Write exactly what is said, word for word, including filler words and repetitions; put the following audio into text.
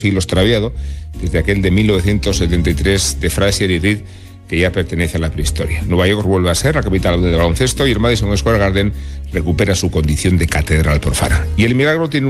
siglo extraviado, desde aquel de mil novecientos setenta y tres de Fraser y Reed, que ya pertenece a la prehistoria. Nueva York vuelve a ser la capital del baloncesto y el Madison Square Garden recupera su condición de catedral profana. Y el milagro tiene un